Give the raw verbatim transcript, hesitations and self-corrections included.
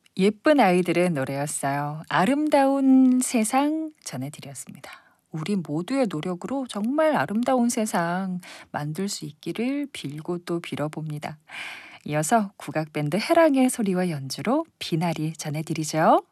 예쁜 아이들의 노래였어요. 아름다운 세상 전해드렸습니다. 우리 모두의 노력으로 정말 아름다운 세상 만들 수 있기를 빌고 또 빌어봅니다. 이어서 국악밴드 해랑의 소리와 연주로 비나리 전해드리죠.